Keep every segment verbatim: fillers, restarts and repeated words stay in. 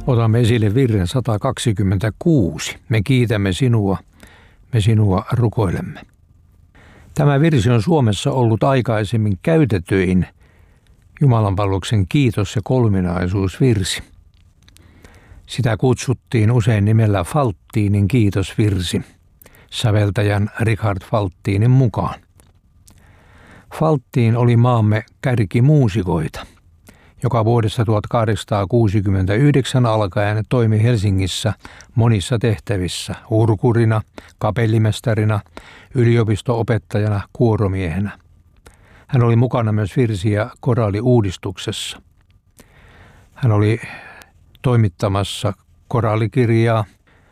Otamme esille virren sata kaksikymmentäkuusi. Me kiitämme sinua, me sinua rukoilemme. Tämä virsi on Suomessa ollut aikaisemmin käytetyin jumalanpalveluksen kiitos- ja kolminaisuusvirsi. Sitä kutsuttiin usein nimellä Falttinin kiitosvirsi, säveltäjän Richard Falttinin mukaan. Falttin oli maamme kärkimuusikoita, joka vuodesta tuhatkahdeksansataakuusikymmentäyhdeksän alkaen toimi Helsingissä monissa tehtävissä, urkurina, kapellimestarina, yliopisto-opettajana, kuoromiehenä. Hän oli mukana myös virsi- ja koraaliuudistuksessa. Hän oli toimittamassa koraalikirjaa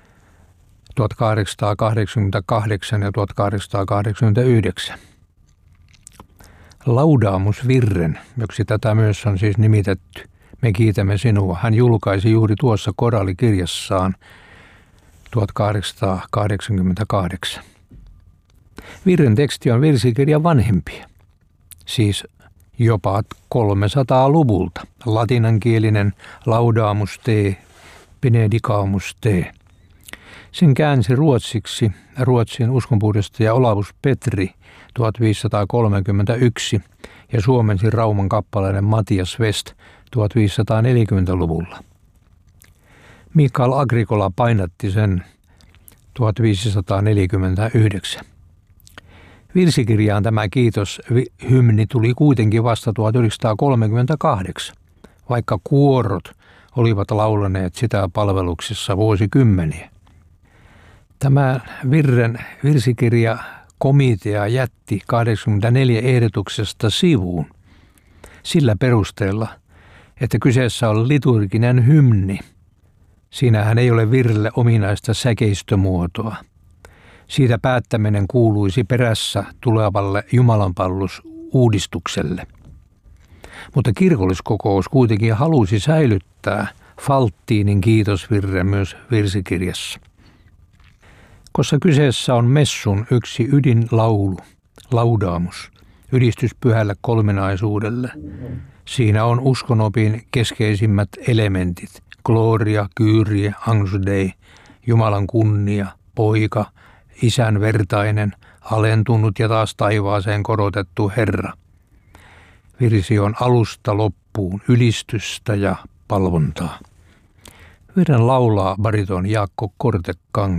tuhatkahdeksansataakahdeksankymmentäkahdeksan ja tuhatkahdeksansataakahdeksankymmentäyhdeksän. Laudaamusvirren, joksi tätä myös on siis nimitetty, me kiitämme sinua. Hän julkaisi juuri tuossa koraalikirjassaan tuhatkahdeksansataakahdeksankymmentäkahdeksan. Virren teksti on virsikirjan vanhempia, siis jopa kolmesataaluvulta. Latinankielinen Laudamus te, Benedicamus te. Sen käänsi ruotsiksi Ruotsin uskonpuhdistaja Olavus Petri tuhatviisisataakolmekymmentäyksi ja suomensi Rauman kappaleinen Matias West tuhatviisisataaneljäkymmentäluvulla. Mikael Agricola painatti sen tuhatviisisataaneljäkymmentäyhdeksän. Virsikirjaan tämä kiitoshymni tuli kuitenkin vasta tuhatyhdeksänsataakolmekymmentäkahdeksan, vaikka kuorot olivat laulaneet sitä palveluksessa vuosikymmeniä. Tämä virren virsikirja komitea jätti kahdeksankymmentäneljä ehdotuksesta sivuun sillä perusteella, että kyseessä on liturginen hymni. Siinähän ei ole virrelle ominaista säkeistömuotoa. Siitä päättäminen kuuluisi perässä tulevalle jumalanpalvelusuudistukselle. Mutta kirkolliskokous kuitenkin halusi säilyttää Falttinin kiitosvirren myös virsikirjassa. Koska kyseessä on messun yksi ydinlaulu, laudamus, ylistys pyhälle kolminaisuudelle. Siinä on uskonopin keskeisimmät elementit, gloria, kyrie, angus dei, Jumalan kunnia, poika, isän vertainen, alentunut ja taas taivaaseen korotettu Herra. Virsi on alusta loppuun ylistys ja palvontaa. Virren laulaa bariton Jaakko Kortekangas.